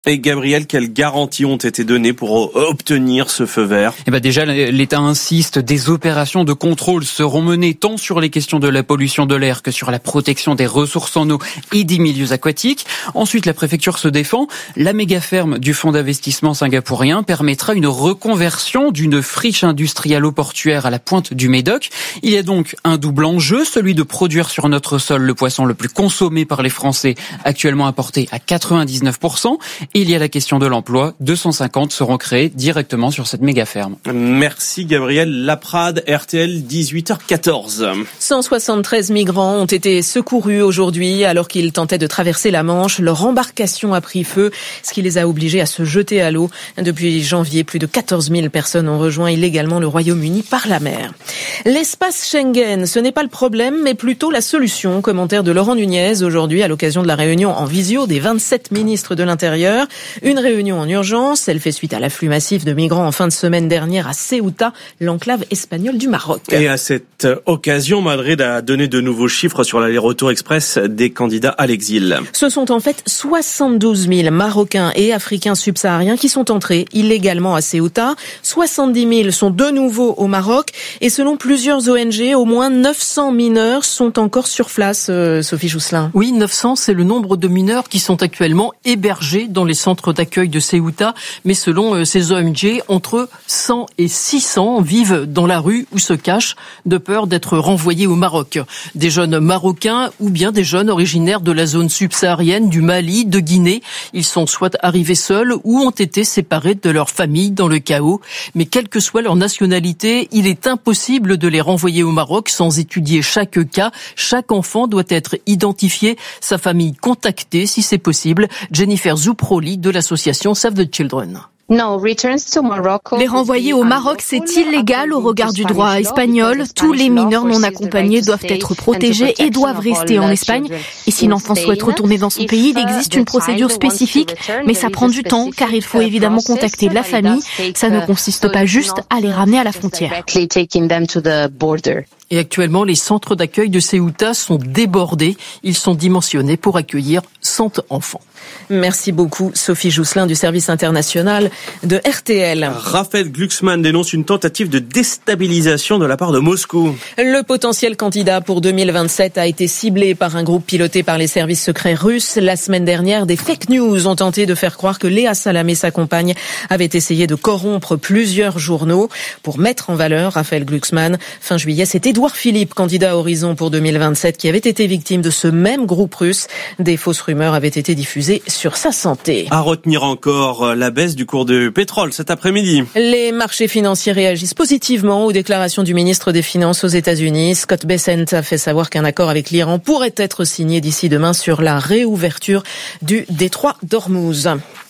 Et Gabriel, quelles garanties ont été données pour obtenir ce feu vert ? Déjà, l'État insiste, des opérations de contrôle seront menées tant sur les questions de la pollution de l'air que sur la protection des ressources en eau et des milieux aquatiques. Ensuite, la préfecture se défend. La méga-ferme du fonds d'investissement singapourien permettra une reconversion d'une friche industrialo-portuaire à la pointe du Médoc. Il y a donc un double enjeu, celui de produire sur notre sol le poisson le plus consommé par les Français, actuellement importé à 99%. Et il y a la question de l'emploi. 250 seront créés directement sur cette méga-ferme. Merci Gabriel Laprade, RTL 18h14. 173 migrants ont été secourus aujourd'hui alors qu'ils tentaient de traverser la Manche. Leur embarcation a pris feu, ce qui les a obligés à se jeter à l'eau. Depuis janvier, plus de 14 000 personnes ont rejoint illégalement le Royaume-Uni par la mer. L'espace Schengen, ce n'est pas le problème, mais plutôt la solution. Commentaire de Laurent Nunez aujourd'hui à l'occasion de la réunion en visio des 27 ministres de l'Intérieur. Une réunion en urgence, elle fait suite à l'afflux massif de migrants en fin de semaine dernière à Ceuta, l'enclave espagnole du Maroc. Et à cette occasion, Madrid a donné de nouveaux chiffres sur l'aller-retour express des candidats à l'exil. Ce sont en fait 72 000 Marocains et Africains subsahariens qui sont entrés illégalement à Ceuta. 70 000 sont de nouveau au Maroc et selon plusieurs ONG, au moins 900 mineurs sont encore sur place, Sophie Jousselin. Oui, 900, c'est le nombre de mineurs qui sont actuellement hébergés dans les centres d'accueil de Ceuta, mais selon ces ONG, entre 100 et 600 vivent dans la rue ou se cachent de peur d'être renvoyés au Maroc. Des jeunes Marocains ou bien des jeunes originaires de la zone subsaharienne, du Mali, de Guinée. Ils sont soit arrivés seuls ou ont été séparés de leur famille dans le chaos. Mais quelle que soit leur nationalité, il est impossible de les renvoyer au Maroc sans étudier chaque cas. Chaque enfant doit être identifié, sa famille contactée si c'est possible. Jennifer Zuproli de l'association Save the Children. Les renvoyer au Maroc, c'est illégal au regard du droit espagnol. Tous les mineurs non accompagnés doivent être protégés et doivent rester en Espagne. Et si l'enfant souhaite retourner dans son pays, il existe une procédure spécifique, mais ça prend du temps car il faut évidemment contacter la famille. Ça ne consiste pas juste à les ramener à la frontière. Et actuellement, les centres d'accueil de Ceuta sont débordés. Ils sont dimensionnés pour accueillir 100 enfants. Merci beaucoup, Sophie Jousselin du service international de RTL. Raphaël Glucksmann dénonce une tentative de déstabilisation de la part de Moscou. Le potentiel candidat pour 2027 a été ciblé par un groupe piloté par les services secrets russes. La semaine dernière, des fake news ont tenté de faire croire que Léa Salamé, sa compagne, avait essayé de corrompre plusieurs journaux pour mettre en valeur Raphaël Glucksmann. Fin juillet, c'est Édouard Philippe, candidat à Horizon pour 2027, qui avait été victime de ce même groupe russe. Des fausses rumeurs avaient été diffusées sur sa santé. À retenir encore la baisse du cours du pétrole cet après-midi. Les marchés financiers réagissent positivement aux déclarations du ministre des Finances aux États-Unis. Scott Bessent a fait savoir qu'un accord avec l'Iran pourrait être signé d'ici demain sur la réouverture du détroit d'Ormuz.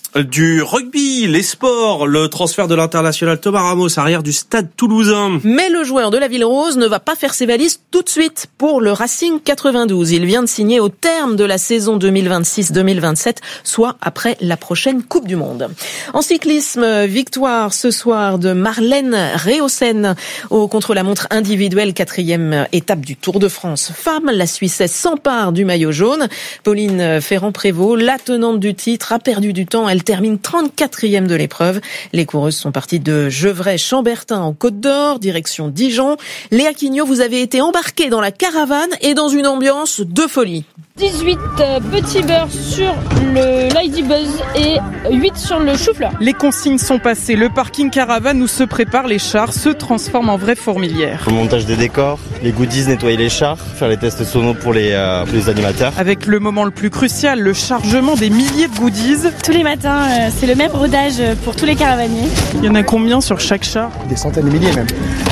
Du rugby, les sports, le transfert de l'international Thomas Ramos, arrière du Stade Toulousain. Mais le joueur de la Ville Rose ne va pas faire ses valises tout de suite pour le Racing 92. Il vient de signer au terme de la saison 2026-2027, soit après la prochaine Coupe du Monde. En cyclisme, victoire ce soir de Marlène Réausen au contre-la-montre individuelle, 4e étape du Tour de France femme. La Suissesse s'empare du maillot jaune. Pauline Ferrand-Prévot, la tenante du titre, a perdu du temps. Elle termine 34e de l'épreuve. Les coureuses sont parties de Gevrey-Chambertin en Côte d'Or, direction Dijon. Léa Quignot, vous avez été embarquée dans la caravane et dans une ambiance de folie. 18 petits beurres sur le Ladybuzz et 8 sur le chou-fleur. Les consignes sont passées. Le parking caravane où se préparent les chars se transforme en vraie fourmilière. Le montage des décors, les goodies, nettoyer les chars, faire les tests sonos pour les animateurs. Avec le moment le plus crucial, le chargement des milliers de goodies. Tous les matins, c'est le même rodage pour tous les caravaniers. Il y en a combien sur chaque char ? Des centaines de milliers même.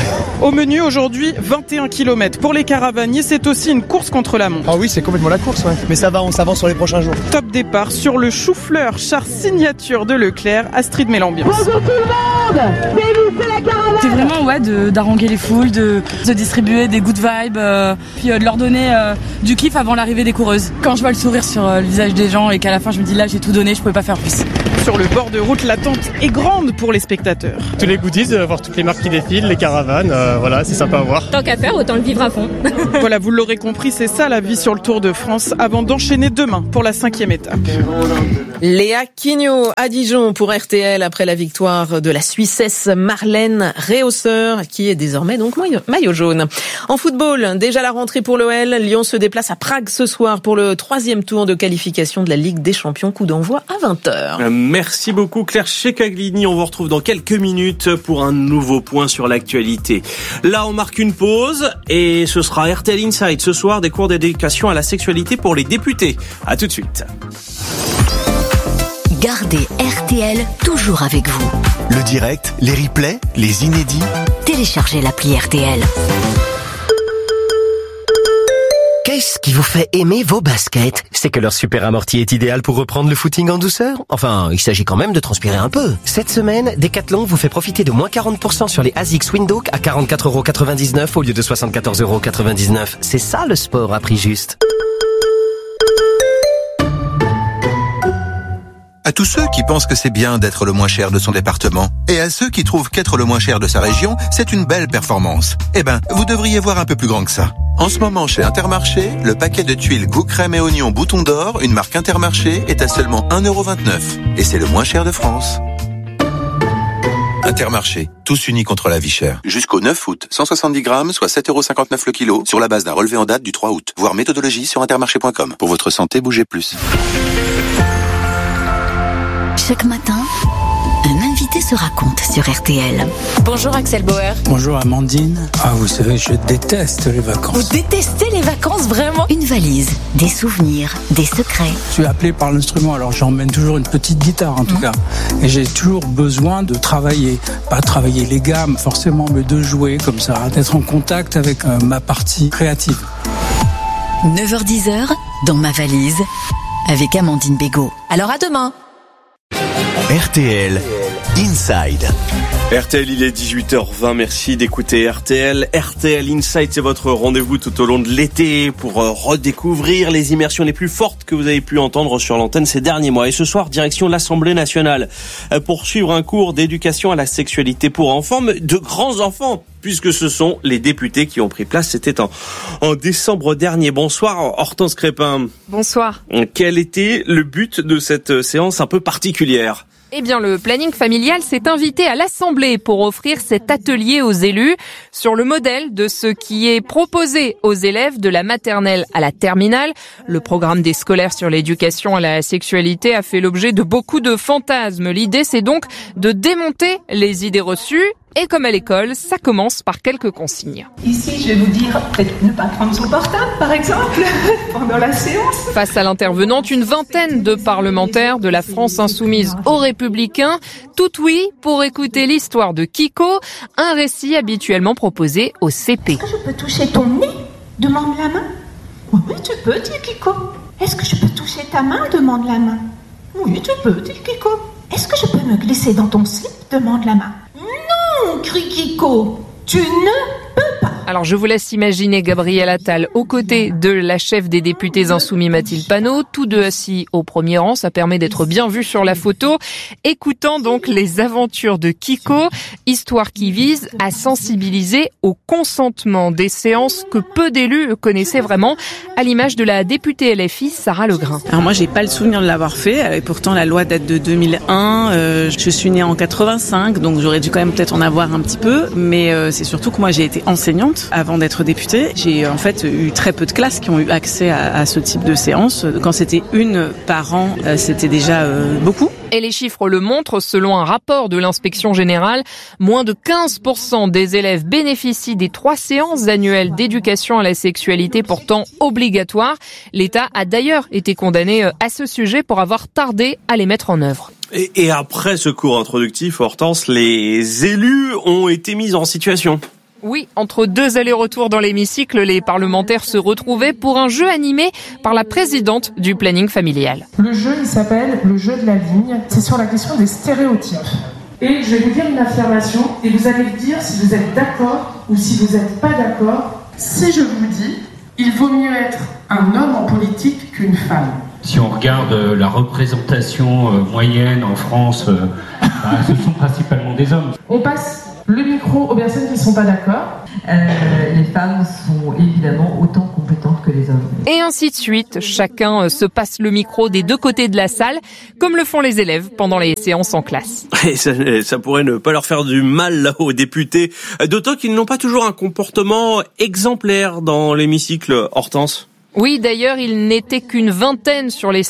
Au menu aujourd'hui, 21 km. Pour les caravaniers, c'est aussi une course contre la montre. Ah oui, c'est complètement la course, ouais. Mais ça va, on s'avance sur les prochains jours. Top départ sur le chou-fleur, char signature de Leclerc, Astrid Mélambiance. Bonjour tout le monde, c'est C'est vraiment d'haranguer les foules, de distribuer des good vibes, puis de leur donner du kiff avant l'arrivée des coureuses. Quand je vois le sourire sur le visage des gens et qu'à la fin je me dis là j'ai tout donné, je pouvais pas faire plus. Sur le bord de route, l'attente est grande pour les spectateurs. Tous les goodies, voir toutes les marques qui défilent, les caravanes, voilà, c'est sympa à voir. Tant qu'à faire, autant le vivre à fond. Voilà, vous l'aurez compris, c'est ça la vie sur le Tour de France avant d'enchaîner demain pour la 5e étape. Léa Quignot à Dijon pour RTL après la victoire de la Suissesse Marlène Rehausser qui est désormais donc maillot jaune. En football, déjà la rentrée pour l'OL. Lyon se déplace à Prague ce soir pour le 3e tour de qualification de la Ligue des Champions. Coup d'envoi à 20h. Merci beaucoup Claire Checaglini. On vous retrouve dans quelques minutes pour un nouveau point sur l'actualité. Là, on marque une pause et ce sera RTL Inside ce soir, des cours d'éducation à la sexualité pour les députés. À tout de suite. Gardez RTL toujours avec vous. Le direct, les replays, les inédits. Téléchargez l'appli RTL. Qu'est-ce qui vous fait aimer vos baskets? C'est que leur super amorti est idéal pour reprendre le footing en douceur. Enfin, il s'agit quand même de transpirer un peu. Cette semaine, Decathlon vous fait profiter de moins 40% sur les ASICS Windhoek à 44,99€ au lieu de 74,99€. C'est ça le sport à prix juste. À tous ceux qui pensent que c'est bien d'être le moins cher de son département, et à ceux qui trouvent qu'être le moins cher de sa région, c'est une belle performance. Eh ben, vous devriez voir un peu plus grand que ça. En ce moment, chez Intermarché, le paquet de tuiles goût crème et oignon bouton d'or, une marque Intermarché, est à seulement 1,29€. Et c'est le moins cher de France. Intermarché, tous unis contre la vie chère. Jusqu'au 9 août, 170 grammes, soit 7,59€ le kilo, sur la base d'un relevé en date du 3 août. Voir méthodologie sur intermarché.com. Pour votre santé, bougez plus. Chaque matin, un invité se raconte sur RTL. Bonjour Axel Bauer. Bonjour Amandine. Ah, vous savez, je déteste les vacances. Vous détestez les vacances, vraiment? Une valise, des souvenirs, des secrets. Je suis appelé par l'instrument, alors j'emmène toujours une petite guitare en tout cas. Et j'ai toujours besoin de travailler. Pas travailler les gammes forcément, mais de jouer comme ça, d'être en contact avec ma partie créative. 9h-10h, dans ma valise, avec Amandine Bégaud. Alors à demain. RTL Inside. RTL, il est 18h20, merci d'écouter RTL. RTL Inside, c'est votre rendez-vous tout au long de l'été pour redécouvrir les immersions les plus fortes que vous avez pu entendre sur l'antenne ces derniers mois. Et ce soir, direction l'Assemblée nationale pour suivre un cours d'éducation à la sexualité pour enfants, mais de grands enfants, puisque ce sont les députés qui ont pris place. C'était en décembre dernier. Bonsoir Hortense Crépin. Bonsoir. Quel était le but de cette séance un peu particulière ? Eh bien, le planning familial s'est invité à l'Assemblée pour offrir cet atelier aux élus sur le modèle de ce qui est proposé aux élèves de la maternelle à la terminale. Le programme des scolaires sur l'éducation à la sexualité a fait l'objet de beaucoup de fantasmes. L'idée, c'est donc de démonter les idées reçues. Et comme à l'école, ça commence par quelques consignes. Ici, je vais vous dire peut-être ne pas prendre son portable, par exemple, pendant la séance. Face à l'intervenante, une vingtaine de parlementaires de la France insoumise aux Républicains. Tout oui pour écouter l'histoire de Kiko, un récit habituellement proposé au CP. Est-ce que je peux toucher ton nez? Demande la main. Oui, tu peux, dit Kiko. Est-ce que je peux toucher ta main? Demande la main. Oui, tu peux, dit Kiko. Est-ce que je peux me glisser dans ton slip? Demande la main. Non, crie Kiko, tu ne peux pas. Alors je vous laisse imaginer Gabriel Attal aux côtés de la chef des députés insoumis Mathilde Panot, tous deux assis au premier rang, ça permet d'être bien vu sur la photo, écoutant donc les aventures de Kiko, histoire qui vise à sensibiliser au consentement, des séances que peu d'élus connaissaient vraiment, à l'image de la députée LFI Sarah Legrain. Alors moi j'ai pas le souvenir de l'avoir fait, et pourtant la loi date de 2001, je suis née en 85, donc j'aurais dû quand même peut-être en avoir un petit peu, mais c'est surtout que moi j'ai été enseignante avant d'être députée. J'ai en fait eu très peu de classes qui ont eu accès à ce type de séance. Quand c'était une par an, c'était déjà beaucoup. Et les chiffres le montrent, selon un rapport de l'inspection générale, moins de 15% des élèves bénéficient des 3 séances annuelles d'éducation à la sexualité pourtant obligatoires. L'État a d'ailleurs été condamné à ce sujet pour avoir tardé à les mettre en œuvre. Et après ce cours introductif, Hortense, les élus ont été mis en situation. Oui, entre 2 allers-retours dans l'hémicycle, les parlementaires se retrouvaient pour un jeu animé par la présidente du planning familial. Le jeu, il s'appelle le jeu de la ligne. C'est sur la question des stéréotypes. Et je vais vous dire une affirmation et vous allez me dire si vous êtes d'accord ou si vous n'êtes pas d'accord. Si je vous dis, il vaut mieux être un homme en politique qu'une femme. Si on regarde la représentation moyenne en France, ce sont principalement des hommes. On passe le micro aux personnes qui ne sont pas d'accord. Les femmes sont évidemment autant compétentes que les hommes. Et ainsi de suite, chacun se passe le micro des deux côtés de la salle, comme le font les élèves pendant les séances en classe. Et ça pourrait ne pas leur faire du mal là, aux députés, d'autant qu'ils n'ont pas toujours un comportement exemplaire dans l'hémicycle, Hortense. Oui, d'ailleurs, il n'était qu'une vingtaine sur les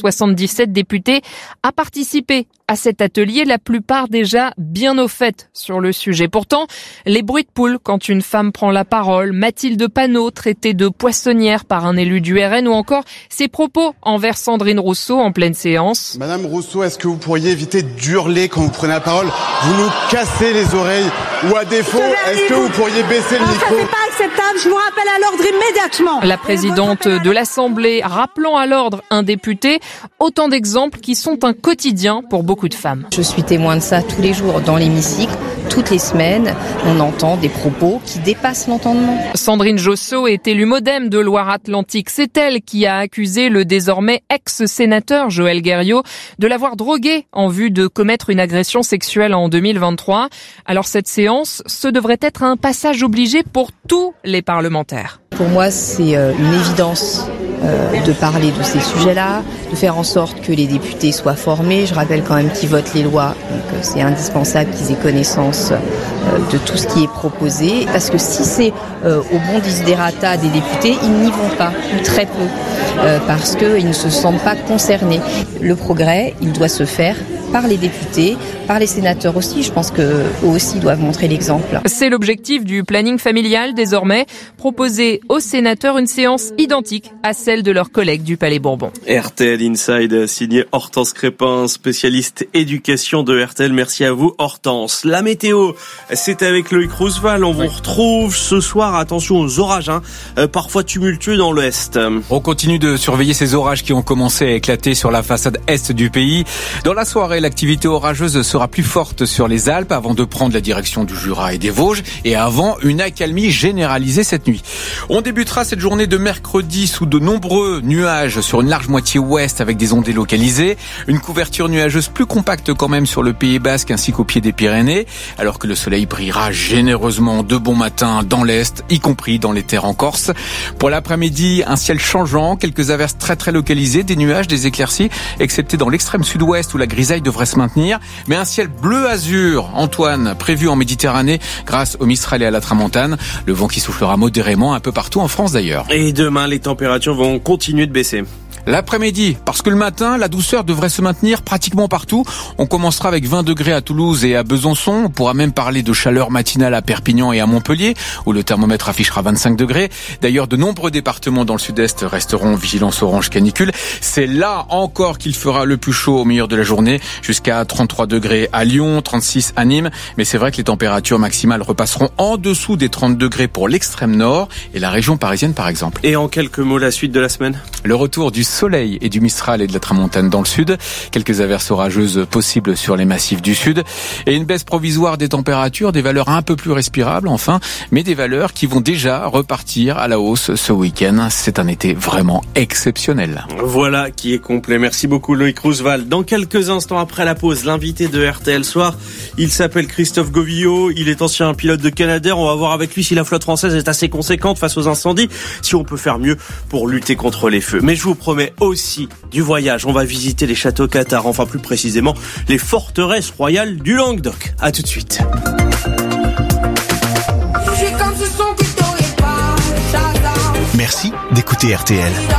577 députés à participer à cet atelier, la plupart déjà bien au fait sur le sujet. Pourtant, les bruits de poule quand une femme prend la parole, Mathilde Panot traitée de poissonnière par un élu du RN ou encore ses propos envers Sandrine Rousseau en pleine séance. Madame Rousseau, est-ce que vous pourriez éviter d'hurler quand vous prenez la parole ? Vous nous cassez les oreilles. Ou à défaut, est-ce que vous pourriez baisser le micro ? Ça, c'est pas acceptable, je vous rappelle à l'ordre immédiatement. La présidente de l'Assemblée rappelant à l'ordre un député, autant d'exemples qui sont un quotidien pour beaucoup de femmes. Je suis témoin de ça tous les jours dans l'hémicycle. Toutes les semaines, on entend des propos qui dépassent l'entendement. Sandrine Josso est élue MoDem de Loire-Atlantique. C'est elle qui a accusé le désormais ex-sénateur Joël Guerriau de l'avoir drogué en vue de commettre une agression sexuelle en 2023. Alors cette séance, ce devrait être un passage obligé pour tous les parlementaires. Pour moi, c'est une évidence de parler de ces sujets-là, de faire en sorte que les députés soient formés. Je rappelle quand même qu'ils votent les lois, donc c'est indispensable qu'ils aient connaissance de tout ce qui est proposé. Parce que si c'est au bon desiderata des députés, ils n'y vont pas, ou très peu, parce qu'ils ne se sentent pas concernés. Le progrès, il doit se faire par les députés, par les sénateurs aussi. Je pense qu'eux aussi doivent montrer l'exemple. C'est l'objectif du planning familial désormais, proposer aux sénateurs une séance identique à celle de leurs collègues du Palais Bourbon. RTL Inside, signé Hortense Crépin, spécialiste éducation de RTL. Merci à vous Hortense. La météo, c'est avec Loïc Roosevelt. On vous retrouve ce soir. Attention aux orages, parfois tumultueux dans l'Est. On continue de surveiller ces orages qui ont commencé à éclater sur la façade est du pays. Dans la soirée, l'activité orageuse sera plus forte sur les Alpes avant de prendre la direction du Jura et des Vosges et avant une accalmie généralisée cette nuit. On débutera cette journée de mercredi sous de nombreux nuages sur une large moitié ouest avec des ondées localisées, une couverture nuageuse plus compacte quand même sur le Pays Basque ainsi qu'au pied des Pyrénées, alors que le soleil brillera généreusement de bon matin dans l'est, y compris dans les terres en Corse. Pour l'après-midi, un ciel changeant, quelques averses très localisées, des nuages, des éclaircies, excepté dans l'extrême sud-ouest où la grisaille devrait se maintenir, mais un ciel bleu azur, Antoine, prévu en Méditerranée grâce au Mistral et à la Tramontane. Le vent qui soufflera modérément un peu partout en France d'ailleurs. Et demain, les températures vont continuer de baisser. L'après-midi, parce que le matin, la douceur devrait se maintenir pratiquement partout. On commencera avec 20 degrés à Toulouse et à Besançon. On pourra même parler de chaleur matinale à Perpignan et à Montpellier, où le thermomètre affichera 25 degrés. D'ailleurs, de nombreux départements dans le sud-est resteront en vigilance orange canicule. C'est là encore qu'il fera le plus chaud au milieu de la journée, jusqu'à 33 degrés à Lyon, 36 à Nîmes. Mais c'est vrai que les températures maximales repasseront en dessous des 30 degrés pour l'extrême nord et la région parisienne par exemple. Et en quelques mots, la suite de la semaine ? Le retour du soleil et du Mistral et de la Tramontane dans le sud. Quelques averses orageuses possibles sur les massifs du sud. Et une baisse provisoire des températures, des valeurs un peu plus respirables enfin, mais des valeurs qui vont déjà repartir à la hausse ce week-end. C'est un été vraiment exceptionnel. Voilà qui est complet. Merci beaucoup Loïc Roosevelt. Dans quelques instants après la pause, l'invité de RTL Soir, il s'appelle Christophe Govillot. Il est ancien pilote de Canadair. On va voir avec lui si la flotte française est assez conséquente face aux incendies, si on peut faire mieux pour lutter contre les feux. Mais je vous promets aussi du voyage. On va visiter les châteaux cathares, enfin plus précisément les forteresses royales du Languedoc. À tout de suite. Merci d'écouter RTL.